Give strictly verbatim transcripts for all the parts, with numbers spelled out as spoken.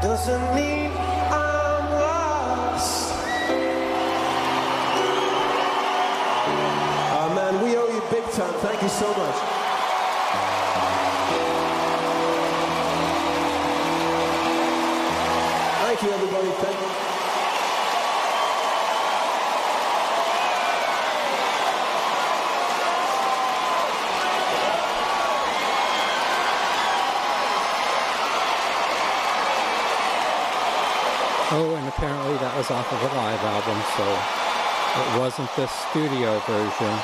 doesn't mean I'm lost. Oh man, we owe you big time. Thank you so much. Thank you, everybody. Thank you. Oh, and apparently that was off of a live album, so it wasn't the studio version.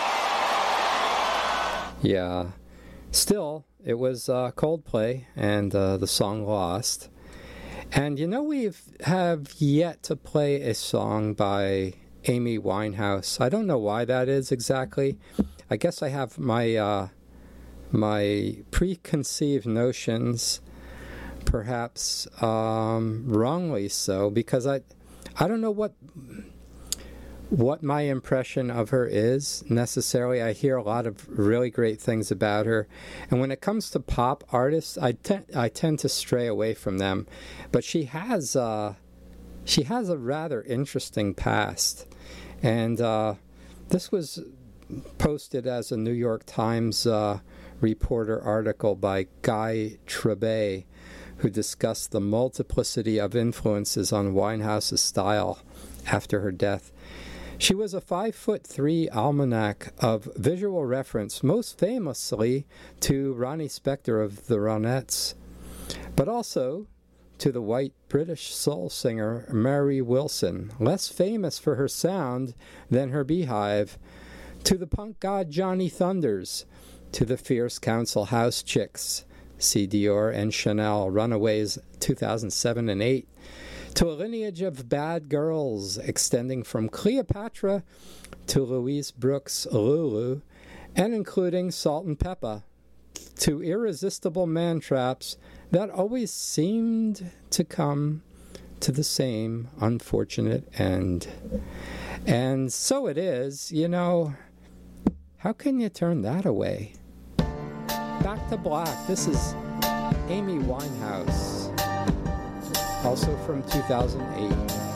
Yeah. Still, it was uh, Coldplay and uh, the song Lost. And you know, we have yet to play a song by Amy Winehouse. I don't know why that is exactly. I guess I have my uh, my preconceived notions, perhaps um, wrongly so, because I I don't know what what my impression of her is necessarily. I hear a lot of really great things about her, and when it comes to pop artists, I tend I tend to stray away from them. But she has uh, she has a rather interesting past, and uh, this was posted as a New York Times uh, reporter article by Guy Trebay, who discussed the multiplicity of influences on Winehouse's style after her death. She was a five foot three almanac of visual reference, most famously to Ronnie Spector of the Ronettes, but also to the white British soul singer Mary Wilson, less famous for her sound than her Beehive, to the punk god Johnny Thunders, to the fierce Council House Chicks, see Dior and Chanel, Runaways two thousand seven and eight, to a lineage of bad girls extending from Cleopatra to Louise Brooks Lulu, and including Salt and Pepper, to irresistible man traps that always seemed to come to the same unfortunate end. And so it is, you know, how can you turn that away? Back to Black. This is Amy Winehouse, also from two thousand eight.